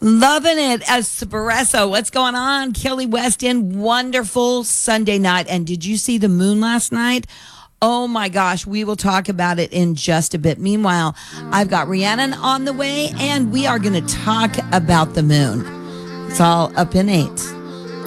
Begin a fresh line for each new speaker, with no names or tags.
Loving it. Espresso. What's going on? Kelly Weston. Wonderful Sunday night. And did you see the moon last night? Oh my gosh, we will talk about it in just a bit. Meanwhile, I've got Rhiannon on the way, and we are going to talk about the moon. It's all up in 8.